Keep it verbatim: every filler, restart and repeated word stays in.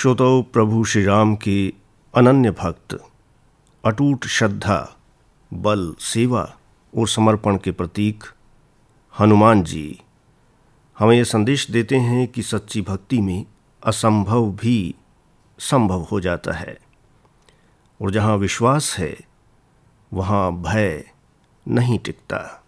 सो तो प्रभु श्री राम के अनन्य भक्त, अटूट श्रद्धा, बल, सेवा और समर्पण के प्रतीक हनुमान जी हमें यह संदेश देते हैं कि सच्ची भक्ति में असंभव भी संभव हो जाता है, और जहाँ विश्वास है वहाँ भय नहीं टिकता।